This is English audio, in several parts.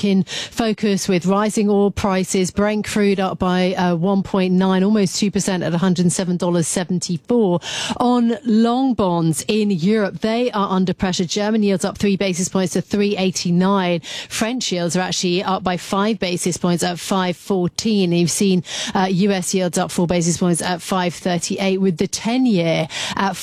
back in focus with rising oil prices. Brent crude up by 1.9, almost 2% at $107.74. On long bonds in Europe, they are under pressure. German yields up 3 basis points to 3.89. French yields are actually up by 5 basis points at 5.14. And you've seen US yields up 4 basis points at 5.38, with the 10-year at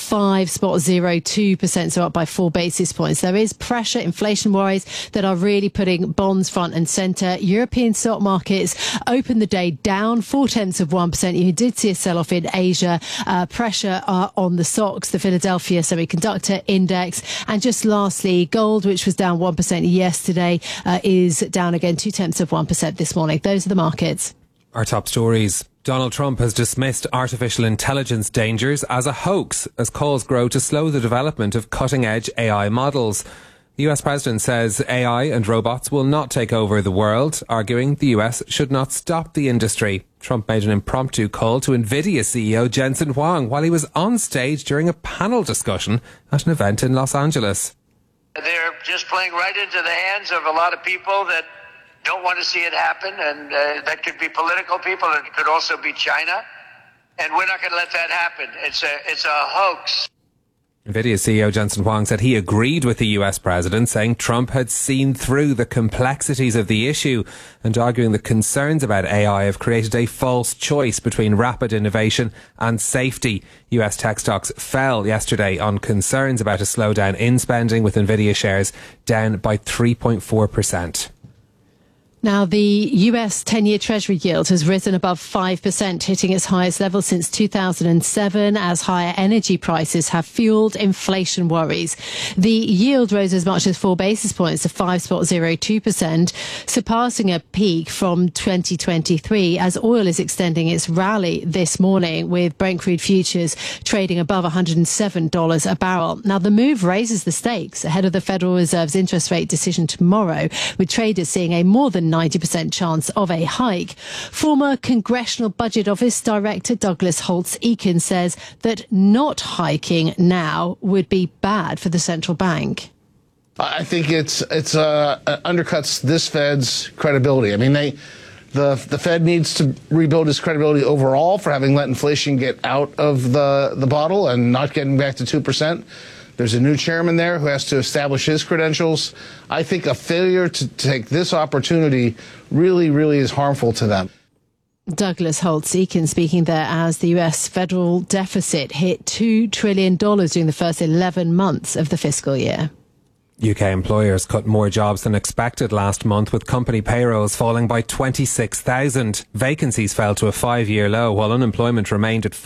5.02%, so up by 4 basis points. There is pressure, inflation worries that are really putting bonds front and centre. European stock markets opened the day down 0.4%. You did see a sell-off in Asia. Pressure on the stocks, the Philadelphia Semiconductor Index. And just lastly, gold, which was down 1% yesterday, is down again 0.2% this morning. Those are the markets. Our top stories. Donald Trump has dismissed artificial intelligence dangers as a hoax as calls grow to slow the development of cutting-edge AI models. The US president says AI and robots will not take over the world, arguing the US should not stop the industry. Trump made an impromptu call to NVIDIA CEO Jensen Huang while he was on stage during a panel discussion at an event in Los Angeles. They're just playing right into the hands of a lot of people that don't want to see it happen, and that could be political people, and it could also be China, and we're not going to let that happen. It's a hoax. NVIDIA CEO Jensen Huang said he agreed with the US president, saying Trump had seen through the complexities of the issue and arguing the concerns about AI have created a false choice between rapid innovation and safety. US tech stocks fell yesterday on concerns about a slowdown in spending, with NVIDIA shares down by 3.4%. Now, the US 10-year Treasury yield has risen above 5%, hitting its highest level since 2007, as higher energy prices have fueled inflation worries. The yield rose as much as 4 basis points to 5.02%, surpassing a peak from 2023, as oil is extending its rally this morning, with Brent crude futures trading above $107 a barrel. Now, the move raises the stakes ahead of the Federal Reserve's interest rate decision tomorrow, with traders seeing a more than 90% chance of a hike. Former Congressional Budget Office Director Douglas Holtz-Eakin says that not hiking now would be bad for the central bank. I think it undercuts this Fed's credibility. I mean, the Fed needs to rebuild its credibility overall for having let inflation get out of the bottle and not getting back to 2%. There's a new chairman there who has to establish his credentials. I think a failure to take this opportunity really, really is harmful to them. Douglas Holtz-Eakin speaking there as the US federal deficit hit $2 trillion during the first 11 months of the fiscal year. UK employers cut more jobs than expected last month, with company payrolls falling by 26,000. Vacancies fell to a 5-year low, while unemployment remained at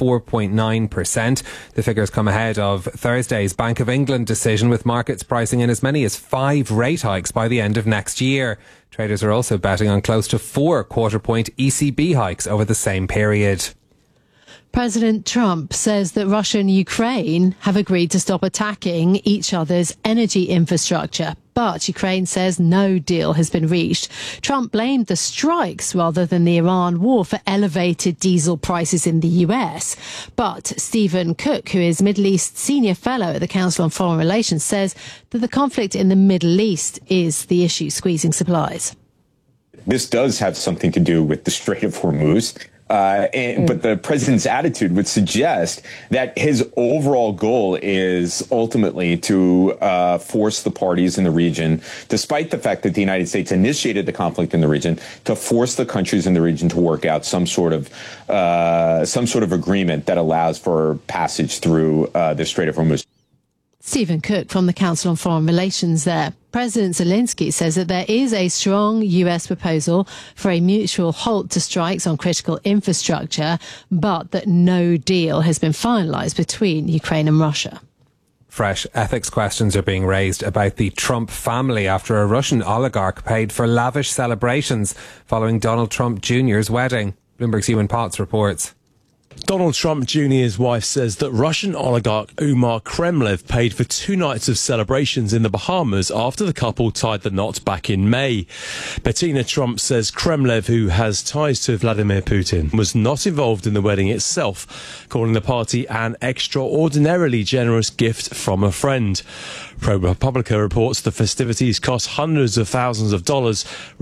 4.9%. The figures come ahead of Thursday's Bank of England decision, with markets pricing in as many as 5 rate hikes by the end of next year. Traders are also betting on close to 4 quarter-point ECB hikes over the same period. President Trump says that Russia and Ukraine have agreed to stop attacking each other's energy infrastructure, but Ukraine says no deal has been reached. Trump blamed the strikes rather than the Iran war for elevated diesel prices in the US. But Stephen Cook, who is Middle East Senior Fellow at the Council on Foreign Relations, says that the conflict in the Middle East is the issue squeezing supplies. This does have something to do with the Strait of Hormuz. But the president's attitude would suggest that his overall goal is ultimately to force the parties in the region, despite the fact that the United States initiated the conflict in the region, to force the countries in the region to work out some sort of agreement that allows for passage through the Strait of Hormuz. Stephen Cook from the Council on Foreign Relations there. President Zelensky says that there is a strong US proposal for a mutual halt to strikes on critical infrastructure, but that no deal has been finalised between Ukraine and Russia. Fresh ethics questions are being raised about the Trump family after a Russian oligarch paid for lavish celebrations following Donald Trump Jr.'s wedding. Bloomberg's Ewan Potts reports. Donald Trump Jr.'s wife says that Russian oligarch Umar Kremlev paid for 2 nights of celebrations in the Bahamas after the couple tied the knot back in May. Bettina Trump says Kremlev, who has ties to Vladimir Putin, was not involved in the wedding itself, calling the party an extraordinarily generous gift from a friend. ProPublica reports the festivities cost hundreds of thousands of dollars,